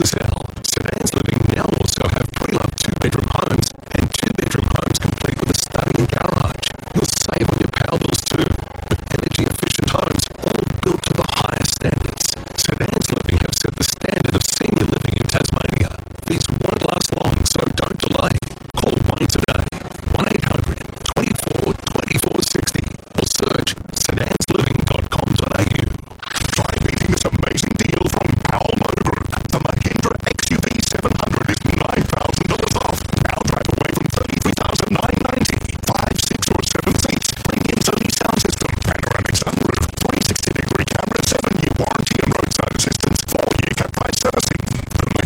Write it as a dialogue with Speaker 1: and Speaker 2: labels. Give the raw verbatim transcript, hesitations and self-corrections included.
Speaker 1: sell. Sedans Living now also have pre-loved two-bedroom homes and two-bedroom homes complete with a study and garage. You'll save on your power bills too, with energy-efficient homes all built to the highest standards. Sedans Living have set the standard of senior living in Tasmania. These won't last long, so don't delay.